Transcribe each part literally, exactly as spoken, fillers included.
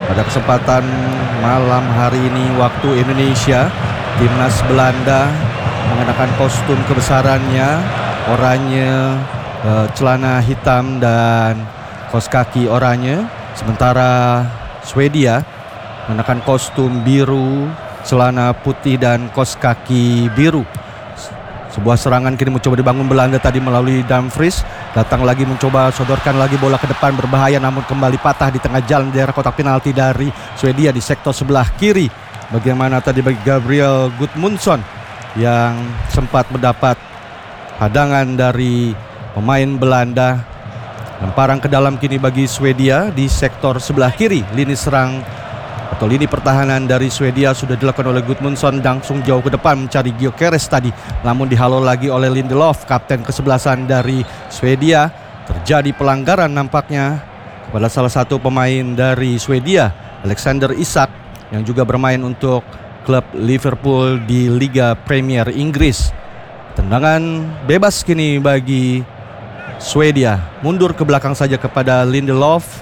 Pada kesempatan malam hari ini waktu Indonesia, timnas Belanda mengenakan kostum kebesarannya, oranye, eh, celana hitam dan kaos kaki oranye. Sementara Swedia mengenakan kostum biru, celana putih dan kaos kaki biru. Sebuah serangan kini mencoba dibangun Belanda tadi melalui Dumfries. Datang lagi mencoba sodorkan lagi bola ke depan, berbahaya namun kembali patah di tengah jalan di daerah kotak penalti dari Swedia di sektor sebelah kiri. Bagaimana tadi bagi Gabriel Gudmundsson yang sempat mendapat hadangan dari pemain Belanda. Lemparan ke dalam kini bagi Swedia di sektor sebelah kiri. Lini serang atau lini pertahanan dari Swedia sudah dilakukan oleh Gudmundsson, langsung jauh ke depan mencari Gyökeres tadi, namun dihalau lagi oleh Lindelof, kapten kesebelasan dari Swedia. Terjadi pelanggaran nampaknya kepada salah satu pemain dari Swedia, Alexander Isak, yang juga bermain untuk klub Liverpool di Liga Premier Inggris. Tendangan bebas kini bagi Swedia, mundur ke belakang saja kepada Lindelof,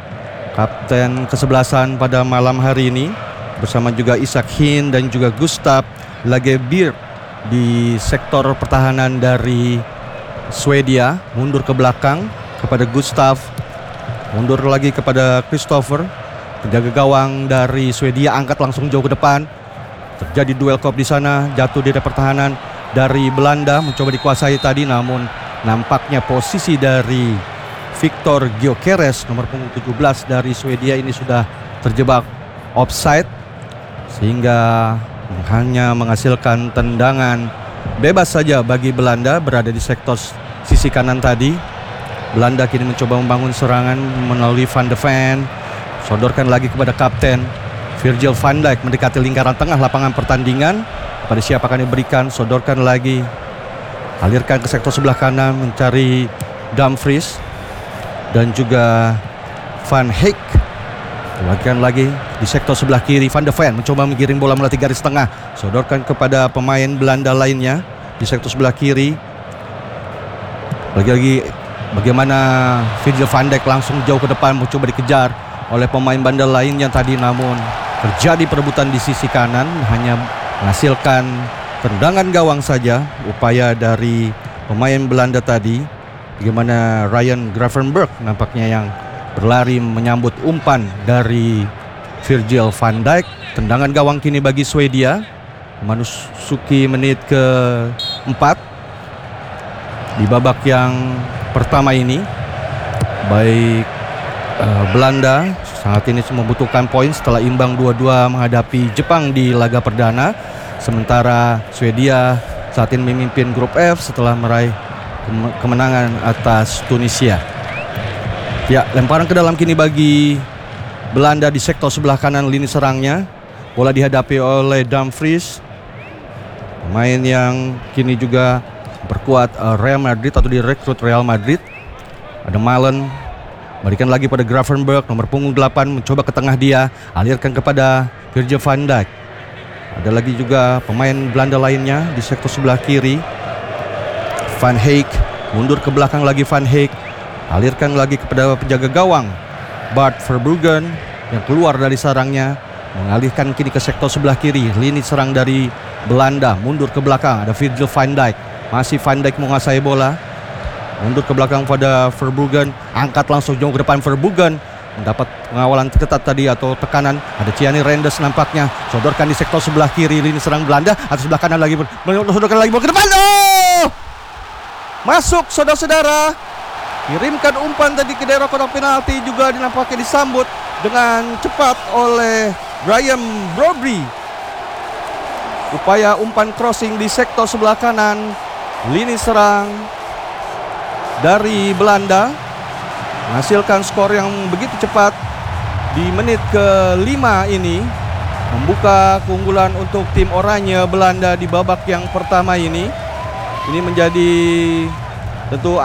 kapten kesebelasan pada malam hari ini, bersama juga Isak Hin dan juga Gustav Lagerbielke di sektor pertahanan dari Swedia. Mundur ke belakang kepada Gustav, mundur lagi kepada Christopher. Penjaga gawang dari Swedia angkat langsung jauh ke depan. Terjadi duel kop di sana, jatuh di pertahanan dari Belanda, mencoba dikuasai tadi, namun nampaknya posisi dari Victor Gyökeres nomor punggung tujuh belas dari Swedia ini sudah terjebak offside, sehingga hanya menghasilkan tendangan bebas saja bagi Belanda berada di sektor sisi kanan tadi. Belanda kini mencoba membangun serangan melalui Van de Ven, sodorkan lagi kepada kapten Virgil van Dijk mendekati lingkaran tengah lapangan pertandingan. Pada siapa akan diberikan, sodorkan lagi, alirkan ke sektor sebelah kanan mencari Dumfries dan juga Van Heek. Lakukan lagi di sektor sebelah kiri. Van de Ven mencoba menggiring bola melalui garis tengah, sodorkan kepada pemain Belanda lainnya di sektor sebelah kiri. Lagi-lagi bagaimana Virgil van Dijk langsung jauh ke depan, mencoba dikejar oleh pemain Belanda lainnya tadi, namun terjadi perebutan di sisi kanan, hanya menghasilkan tendangan gawang saja upaya dari pemain Belanda tadi. Bagaimana Ryan Gravenberch nampaknya yang berlari menyambut umpan dari Virgil van Dijk. Tendangan gawang kini bagi Swedia, memasuki menit ke empat di babak yang pertama ini. Baik uh, Belanda saat ini membutuhkan poin setelah imbang dua dua menghadapi Jepang di laga perdana. Sementara Swedia saat ini memimpin grup F setelah meraih kemenangan atas Tunisia. Ya, lemparan ke dalam kini bagi Belanda di sektor sebelah kanan lini serangnya. Bola dihadapi oleh Dumfries, pemain yang kini juga berkuat Real Madrid atau direkrut Real Madrid. Ada Malen, berikan lagi pada Gravenberch nomor punggung delapan, mencoba ke tengah dia, alirkan kepada Virgil van Dijk. Ada lagi juga pemain Belanda lainnya di sektor sebelah kiri. Van Heek, mundur ke belakang lagi Van Heek, alirkan lagi kepada penjaga gawang Bart Verbruggen yang keluar dari sarangnya, mengalihkan kini ke sektor sebelah kiri. Lini serang dari Belanda mundur ke belakang, ada Virgil van Dijk, masih Van Dijk menguasai bola, mundur ke belakang pada Verbruggen, angkat langsung jauh ke depan. Verbruggen mendapat pengawalan ketat tadi atau tekanan. Ada Thierry Reinders nampaknya, sodorkan di sektor sebelah kiri lini serang Belanda, atau sebelah kanan lagi, sodorkan lagi bola ke depan. Oh! Masuk saudara-saudara, kirimkan umpan tadi ke daerah kotak penalti, juga dinampaknya disambut dengan cepat oleh Graham Brobry. Upaya umpan crossing di sektor sebelah kanan lini serang dari Belanda menghasilkan skor yang begitu cepat di menit ke lima ini, membuka keunggulan untuk tim oranye Belanda di babak yang pertama ini. Ini menjadi tentu hal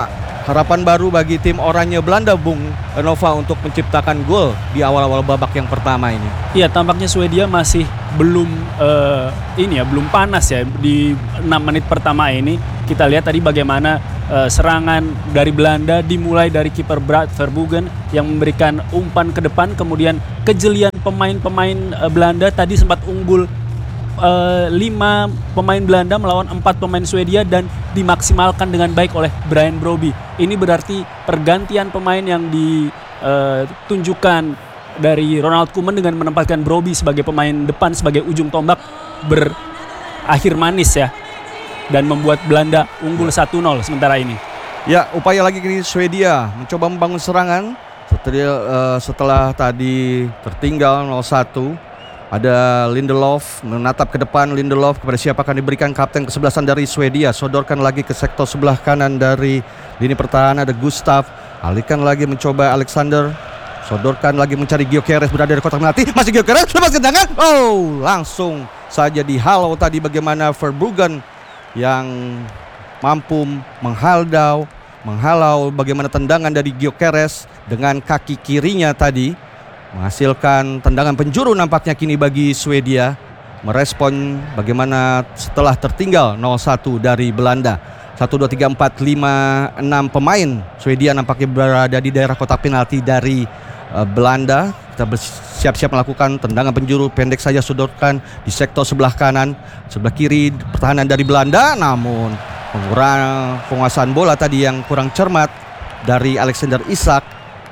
harapan baru bagi tim oranye Belanda, Bung Nova, untuk menciptakan gol di awal-awal babak yang pertama ini. Iya, tampaknya Swedia masih belum uh, ini ya, belum panas ya di enam menit pertama ini. Kita lihat tadi bagaimana uh, serangan dari Belanda dimulai dari kiper Brad Verbruggen yang memberikan umpan ke depan, kemudian kejelian pemain-pemain uh, Belanda tadi sempat unggul Uh, lima pemain Belanda melawan empat pemain Swedia dan dimaksimalkan dengan baik oleh Brian Brobbey. Ini berarti pergantian pemain yang ditunjukkan uh, dari Ronald Koeman dengan menempatkan Brobbey sebagai pemain depan, sebagai ujung tombak, berakhir manis ya, dan membuat Belanda unggul satu nol sementara ini. Ya, upaya lagi kini Swedia mencoba membangun serangan setelah, uh, setelah tadi tertinggal nol satu. Ada Lindelof menatap ke depan. Lindelof kepada siapa akan diberikan? Kapten kesebelasan dari Swedia. Sodorkan lagi ke sektor sebelah kanan dari lini pertahanan. Ada Gustav. Alihkan lagi mencoba Alexander. Sodorkan lagi mencari Gyökeres, berada di kotak penalti. Masih Gyökeres, lepas ke tangan. Oh, langsung saja dihalau tadi bagaimana Verbruggen yang mampu menghaldau, menghalau bagaimana tendangan dari Gyökeres dengan kaki kirinya tadi, menghasilkan tendangan penjuru nampaknya kini bagi Swedia merespon bagaimana setelah tertinggal nol satu dari Belanda. Satu, dua, tiga, empat, lima, enam pemain Swedia nampaknya berada di daerah kotak penalti dari uh, Belanda. Kita bersiap-siap melakukan tendangan penjuru pendek saja, sodorkan di sektor sebelah kanan. Sebelah kiri pertahanan dari Belanda, namun pengurang penguasaan bola tadi yang kurang cermat dari Alexander Isak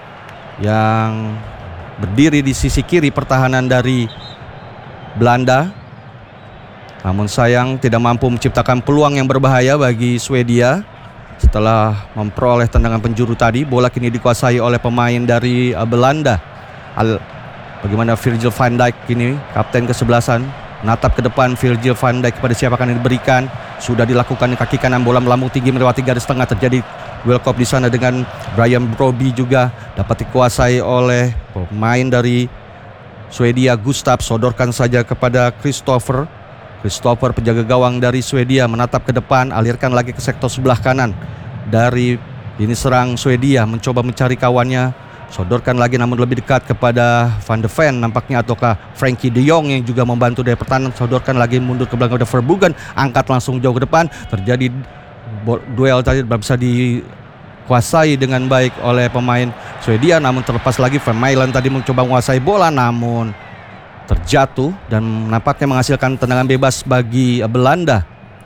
yang berdiri di sisi kiri pertahanan dari Belanda. Namun sayang tidak mampu menciptakan peluang yang berbahaya bagi Swedia. Setelah memperoleh tendangan penjuru tadi, bola kini dikuasai oleh pemain dari Belanda. Al, bagaimana Virgil van Dijk kini kapten kesebelasan natap ke depan. Virgil van Dijk kepada siapa akan diberikan? Sudah dilakukan di kaki kanan, bola melambung tinggi melewati garis tengah. Terjadi duel kop di sana dengan Brian Brobbey, juga dapat dikuasai oleh pemain dari Swedia Gustav. Sodorkan saja kepada Christopher. Christopher penjaga gawang dari Swedia menatap ke depan, alirkan lagi ke sektor sebelah kanan dari lini serang Swedia, mencoba mencari kawannya. Sodorkan lagi namun lebih dekat kepada Van de Ven nampaknya, ataukah Frenkie de Jong yang juga membantu dari pertahanan. Sodorkan lagi mundur ke belakang, ada Verbruggen, angkat langsung jauh ke depan. Terjadi duel tadi bisa dikuasai dengan baik oleh pemain Swedia, namun terlepas lagi. Van Meulen tadi mencoba menguasai bola namun terjatuh dan nampaknya menghasilkan tendangan bebas bagi Belanda.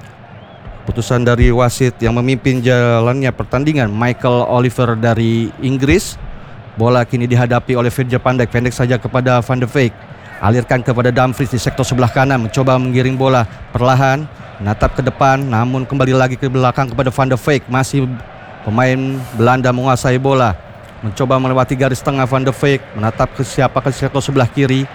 Putusan dari wasit yang memimpin jalannya pertandingan, Michael Oliver dari Inggris. Bola kini dihadapi oleh Virgil van Dijk, pendek saja kepada Van de Beek. Alirkan kepada Dumfries di sektor sebelah kanan, mencoba menggiring bola perlahan, menatap ke depan, namun kembali lagi ke belakang kepada Van de Beek. Masih pemain Belanda menguasai bola, mencoba melewati garis tengah. Van de Beek menatap ke siapa, ke sektor sebelah kiri,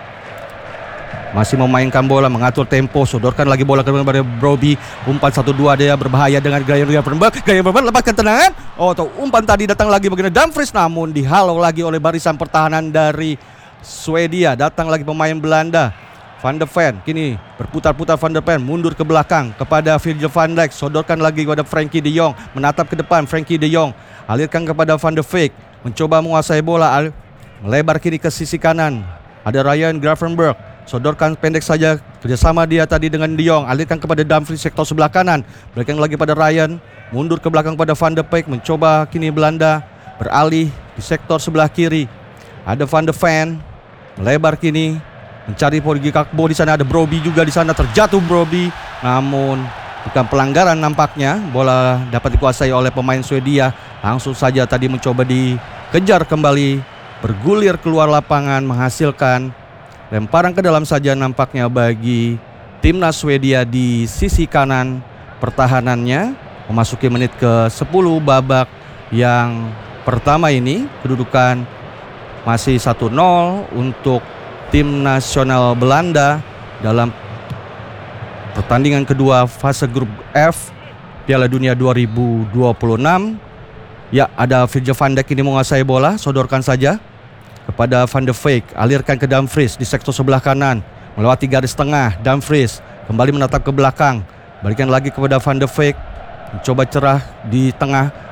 masih memainkan bola, mengatur tempo. Sodorkan lagi bola kepada Brobbey. Umpan satu dua dia berbahaya dengan Gaya Gravenberch. Gaya Gravenberch lepaskan tendangan. Oh, atau umpan tadi datang lagi bagian Dumfries, namun dihalau lagi oleh barisan pertahanan dari Swedia. Datang lagi pemain Belanda, Van de Ven. Kini berputar-putar Van de Ven, mundur ke belakang kepada Virgil van Dijk. Sodorkan lagi kepada Frenkie de Jong, menatap ke depan. Frenkie de Jong alirkan kepada Van de Beek, mencoba menguasai bola, melebar kiri ke sisi kanan. Ada Ryan Gravenberch, sodorkan pendek saja kerjasama dia tadi dengan de Jong, alirkan kepada Dumfries sektor sebelah kanan, berikan lagi pada Ryan, mundur ke belakang pada Van de Beek. Mencoba kini Belanda beralih di sektor sebelah kiri. Ada Van de Ven melebar kini mencari Porgi Kakbo. Di sana ada Brobbey juga, di sana terjatuh Brobbey, namun bukan pelanggaran nampaknya. Bola dapat dikuasai oleh pemain Swedia. Langsung saja tadi mencoba dikejar kembali, bergulir keluar lapangan, menghasilkan lemparan ke dalam saja nampaknya bagi timnas Swedia di sisi kanan pertahanannya. Memasuki menit ke sepuluh babak yang pertama ini, kedudukan masih satu nol untuk tim nasional Belanda dalam pertandingan kedua fase grup F Piala Dunia dua ribu dua puluh enam. Ya, ada Virgil van Dijk ini menguasai bola, sodorkan saja kepada Van de Beek, alirkan ke Dumfries di sektor sebelah kanan, melewati garis tengah. Dumfries kembali menatap ke belakang, balikan lagi kepada Van de Beek, mencoba cerah di tengah.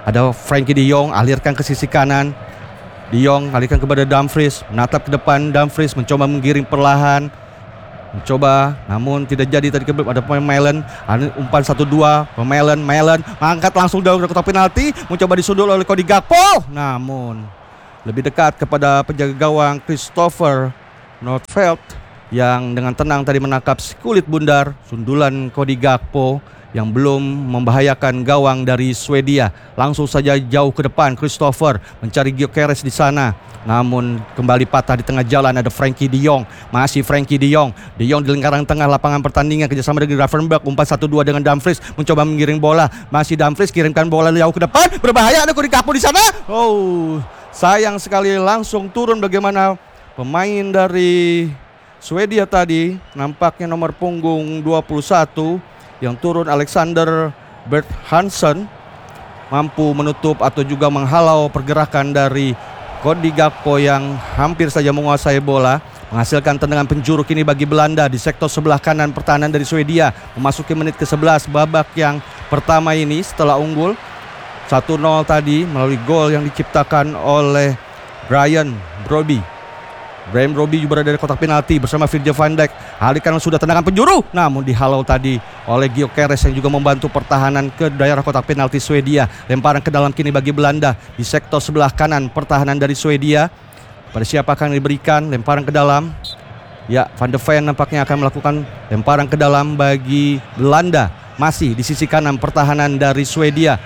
Ada Frankie de Jong, alirkan ke sisi kanan. De Jong alirkan kepada Dumfries, menatap ke depan. Dumfries mencoba menggiring perlahan, mencoba namun tidak jadi. Tadi kebelakang ada pemain Malen, umpan satu dua. Malen, Malen angkat langsung dari kotak penalti, mencoba disundul oleh Cody Gakpo, namun lebih dekat kepada penjaga gawang Christopher Nordfeldt yang dengan tenang tadi menangkap kulit bundar. Sundulan Cody Gakpo yang belum membahayakan gawang dari Swedia. Langsung saja jauh ke depan Christopher mencari Gyökeres di sana, namun kembali patah di tengah jalan. Ada Frankie de Jong, masih Frankie de Jong. De Jong di lingkaran tengah lapangan pertandingan kerjasama dengan Gravenberch, umpan satu dua dengan Dumfries, mencoba menggiring bola. Masih Dumfries, kirimkan bola jauh ke depan, berbahaya. Ada Cody Gakpo di sana. Oh, sayang sekali langsung turun. Bagaimana pemain dari Swedia tadi, nampaknya nomor punggung dua puluh satu yang turun, Alexander Bert Hansen, mampu menutup atau juga menghalau pergerakan dari Cody Gakpo yang hampir saja menguasai bola, menghasilkan tendangan penjuru kini bagi Belanda di sektor sebelah kanan pertahanan dari Swedia. Memasuki menit ke sebelas babak yang pertama ini setelah unggul satu nol tadi melalui gol yang diciptakan oleh Brian Brobby. Brian Brobby berada di kotak penalti bersama Virgil van Dijk. Alihkan sudah tendangan penjuru, namun dihalau tadi oleh Gyökeres yang juga membantu pertahanan ke daerah kotak penalti Swedia. Lemparan ke dalam kini bagi Belanda di sektor sebelah kanan pertahanan dari Swedia. Pada siapa akan diberikan lemparan ke dalam? Ya, Van de Ven nampaknya akan melakukan lemparan ke dalam bagi Belanda. Masih di sisi kanan pertahanan dari Swedia.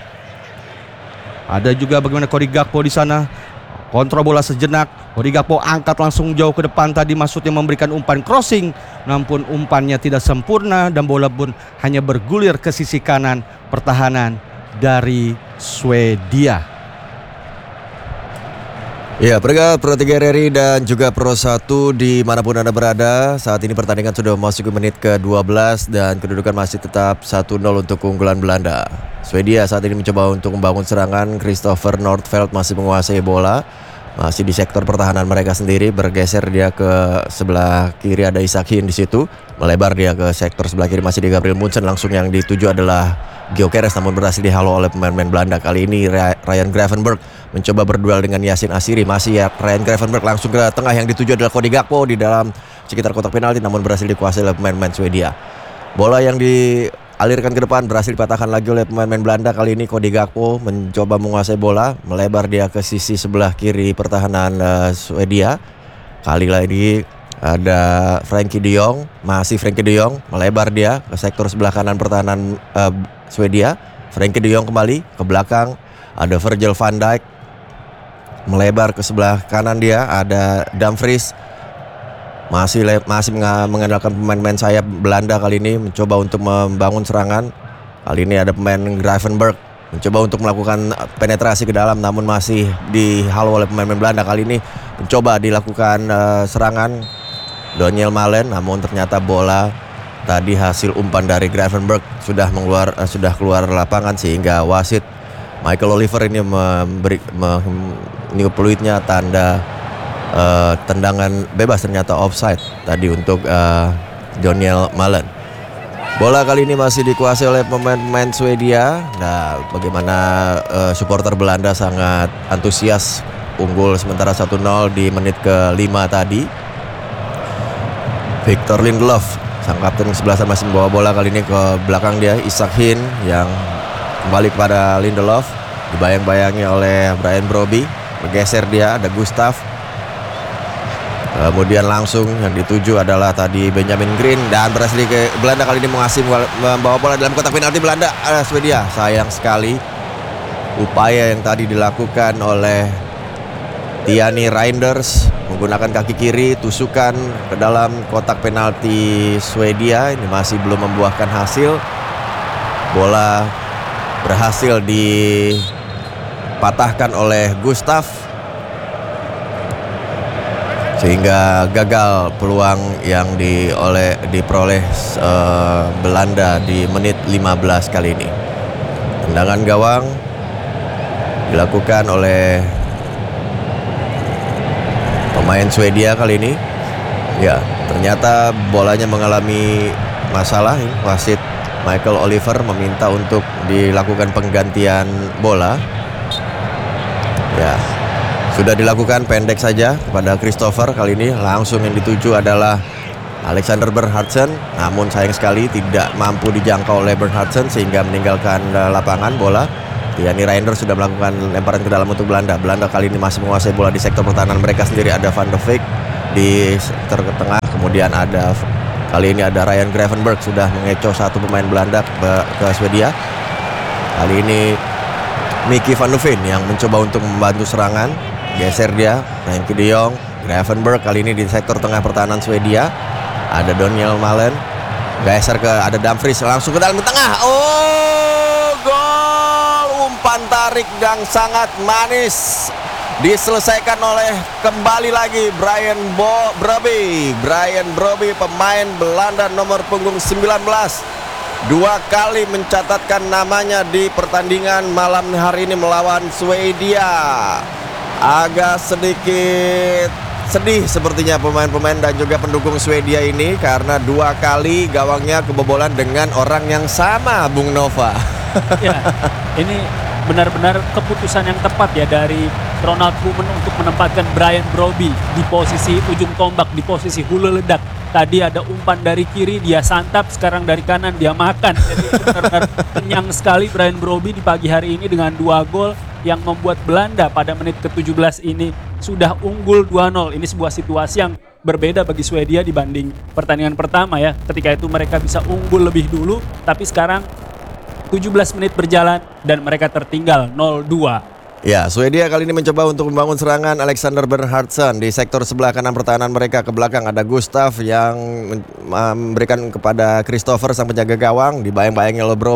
Ada juga bagaimana Cody Gakpo di sana. Kontrol bola sejenak, Cody Gakpo angkat langsung jauh ke depan tadi, maksudnya memberikan umpan crossing, namun umpannya tidak sempurna dan bola pun hanya bergulir ke sisi kanan pertahanan dari Swedia. Ya, Perga Pro tiga R R I dan juga Pro satu dimanapun Anda berada, saat ini pertandingan sudah memasuki menit ke dua belas dan kedudukan masih tetap satu nol untuk keunggulan Belanda. Swedia saat ini mencoba untuk membangun serangan. Christopher Nordfeldt masih menguasai bola, masih di sektor pertahanan mereka sendiri. Bergeser dia ke sebelah kiri, ada Isak Hin di situ. Melebar dia ke sektor sebelah kiri, masih di Gabriel Munchen. Langsung yang dituju adalah Gyökeres, namun berhasil dihalau oleh pemain-pemain Belanda. Kali ini Ryan Gravenberch mencoba berduel dengan Yasin Asiri. Masih ya Ryan Gravenberch langsung ke tengah, yang dituju adalah Cody Gakpo di dalam sekitar kotak penalti, namun berhasil dikuasai oleh pemain-pemain Swedia. Bola yang dialirkan ke depan berhasil dipatahkan lagi oleh pemain-pemain Belanda. Kali ini Cody Gakpo mencoba menguasai bola, melebar dia ke sisi sebelah kiri pertahanan uh, Swedia. Kali lagi ada Frankie de Jong, masih Frankie de Jong melebar dia ke sektor sebelah kanan pertahanan uh, Swedia. Frankie de Jong kembali ke belakang, ada Virgil van Dijk melebar ke sebelah kanan dia, ada Dumfries masih le- masih mengandalkan pemain-pemain sayap Belanda. Kali ini mencoba untuk membangun serangan. Kali ini ada pemain Gravenberch mencoba untuk melakukan penetrasi ke dalam, namun masih dihalau oleh pemain-pemain Belanda. Kali ini mencoba dilakukan uh, serangan Daniel Malen, namun ternyata bola tadi hasil umpan dari Gravenberch sudah mengeluar uh, sudah keluar lapangan, sehingga wasit Michael Oliver ini memberi meniup peluitnya tanda uh, tendangan bebas, ternyata offside tadi untuk uh, Daniel Malen. Bola kali ini masih dikuasai oleh pemain-pemain Swedia. Nah, bagaimana uh, supporter Belanda sangat antusias unggul sementara satu nol di menit ke lima tadi. Victor Lindelof, sang kapten kesebelasan, masih membawa bola. Kali ini ke belakang dia Isak Hin yang kembali kepada Lindelof, dibayang-bayangi oleh Brian Brobby. Bergeser dia, ada Gustav. Kemudian langsung yang dituju adalah tadi Benjamin Green, dan berhasil ke Belanda kali ini mengasih membawa bola dalam kotak penalti Belanda. uh, Swedia, sayang sekali upaya yang tadi dilakukan oleh Tiani Reinders menggunakan kaki kiri, tusukan ke dalam kotak penalti Swedia, ini masih belum membuahkan hasil. Bola berhasil dipatahkan oleh Gustav, sehingga gagal peluang yang di oleh diperoleh uh, Belanda di menit lima belas kali ini. Tendangan gawang dilakukan oleh pemain Swedia kali ini. Ya, ternyata bolanya mengalami masalah. Wasit Michael Oliver meminta untuk dilakukan penggantian bola. Ya, sudah dilakukan pendek saja kepada Christopher. Kali ini langsung yang dituju adalah Alexander Bernhardsen, namun sayang sekali tidak mampu dijangkau oleh Bernhardsen sehingga meninggalkan uh, lapangan bola. Tiani Reinders sudah melakukan lemparan ke dalam untuk Belanda. Belanda kali ini masih menguasai bola di sektor pertahanan mereka sendiri. Ada Van de Beek di sektor tengah, kemudian ada kali ini ada Ryan Gravenberch sudah mengecoh satu pemain Belanda ke, ke Swedia. Kali ini Mickey van de Ven yang mencoba untuk membantu serangan, geser dia, Frenkie de Jong, Gravenberch kali ini di sektor tengah pertahanan Swedia. Ada Daniel Malen, geser ke ada Dumfries langsung ke dalam tengah. Oh, gol! Umpan tarik yang sangat manis diselesaikan oleh kembali lagi Brian Bo Brobbey. Brian Brobbey, pemain Belanda nomor punggung sembilan belas, dua kali mencatatkan namanya di pertandingan malam hari ini melawan Swedia. Agak sedikit sedih sepertinya pemain-pemain dan juga pendukung Swedia ini karena dua kali gawangnya kebobolan dengan orang yang sama, Bung Nova. Ya, ini benar-benar keputusan yang tepat ya dari Ronald Koeman untuk menempatkan Brian Brobbey di posisi ujung tombak, di posisi hulu ledak. Tadi ada umpan dari kiri, dia santap, sekarang dari kanan dia makan. Jadi benar-benar kenyang sekali Brian Brobbey di pagi hari ini dengan dua gol yang membuat Belanda pada menit ke tujuh belas ini sudah unggul dua nol. Ini sebuah situasi yang berbeda bagi Swedia dibanding pertandingan pertama ya. Ketika itu mereka bisa unggul lebih dulu, tapi sekarang tujuh belas menit berjalan dan mereka tertinggal nol dua. Ya, Swedia kali ini mencoba untuk membangun serangan. Alexander Bernhardsen di sektor sebelah kanan pertahanan mereka. Ke belakang ada Gustav yang memberikan kepada Christopher sang penjaga gawang. Dibayang-bayangi oleh Bro